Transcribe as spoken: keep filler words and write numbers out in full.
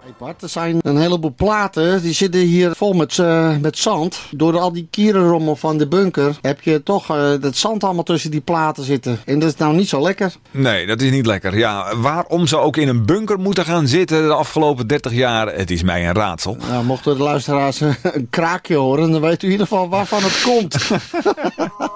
Hey Bart, er zijn een heleboel platen, die zitten hier vol met, uh, met zand. Door al die kierenrommel van de bunker heb je toch uh, het zand allemaal tussen die platen zitten. En dat is nou niet zo lekker. Nee, dat is niet lekker. Ja, waarom ze ook in een bunker moeten gaan zitten de afgelopen dertig jaar, het is mij een raadsel. Nou, mochten de luisteraars een kraakje horen, dan weet u in ieder geval waarvan het komt.